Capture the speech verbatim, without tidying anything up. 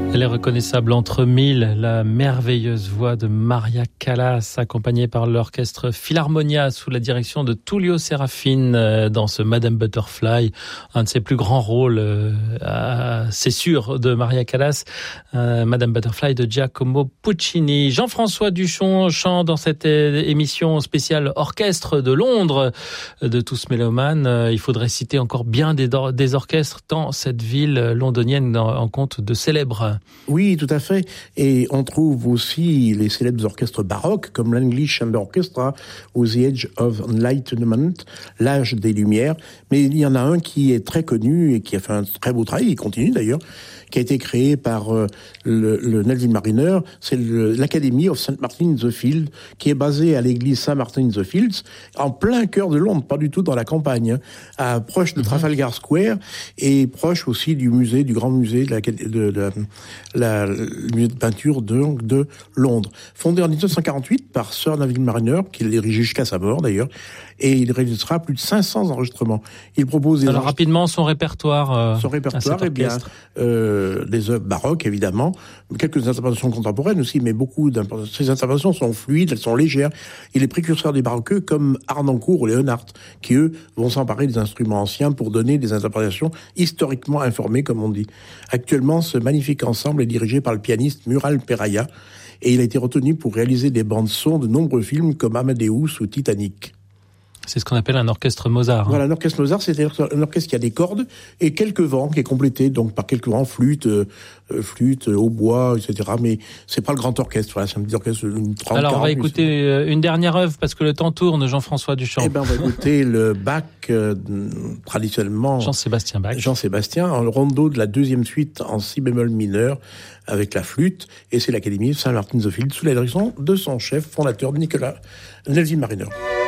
Elle est reconnaissable entre mille, la merveilleuse voix de Maria Callas, accompagnée par l'orchestre Philharmonia sous la direction de Tullio Serafin dans ce Madame Butterfly, un de ses plus grands rôles, euh, c'est sûr, de Maria Callas, euh, Madame Butterfly de Giacomo Puccini. Jean-François Duchon chante dans cette émission spéciale orchestre de Londres de Tous Mélomanes. Il faudrait citer encore bien des, des orchestres tant cette ville londonienne en compte de célèbres. Oui, tout à fait. Et on trouve aussi les célèbres orchestres baroques, comme l'English Chamber Orchestra, ou The Age of Enlightenment, l'âge des Lumières. Mais il y en a un qui est très connu et qui a fait un très beau travail, il continue d'ailleurs, qui a été créé par euh, le, le Nelson Mariner, c'est le, l'Academy of Saint Martin in the Fields, qui est basée à l'église Saint-Martin in the Fields, en plein cœur de Londres, pas du tout dans la campagne, hein, à, proche de Trafalgar Square, et proche aussi du musée, du grand musée de la, de, de, de la, le musée de peinture de, de Londres. Fondé en dix-neuf cent quarante-huit par Sir Neville Mariner, qui l'a dirigé jusqu'à sa mort d'ailleurs, et il réalisera plus de cinq cents enregistrements. Il propose des Alors rapidement son répertoire. Euh, son répertoire, eh bien, euh, des œuvres baroques évidemment, quelques interprétations contemporaines aussi, mais beaucoup d'interprétations. Ces interprétations sont fluides, elles sont légères. Il est précurseur des baroqueux comme Harnoncourt ou Leonhardt, qui eux vont s'emparer des instruments anciens pour donner des interprétations historiquement informées, comme on dit. Actuellement, ce magnifique ensemble est dirigé par le pianiste Mural Peraya, et il a été retenu pour réaliser des bandes son de nombreux films comme Amadeus ou Titanic. C'est ce qu'on appelle un orchestre Mozart. Hein. Voilà, un orchestre Mozart, c'est un orchestre qui a des cordes et quelques vents, qui est complété donc par quelques vents, flûte, euh, flûte, hautbois, et cetera. Mais c'est pas le grand orchestre, voilà, c'est un petit orchestre une trente. Alors on va écouter plus. Une dernière œuvre parce que le temps tourne, Jean-François Duchamp. Eh ben on va écouter le Bach euh, traditionnellement. Jean-Sébastien Bach. Jean-Sébastien, en rondo de la deuxième suite en si bémol mineur avec la flûte, et c'est l'Académie Saint Martin in the Fields sous la direction de son chef fondateur Nicolas Nelson Mariner.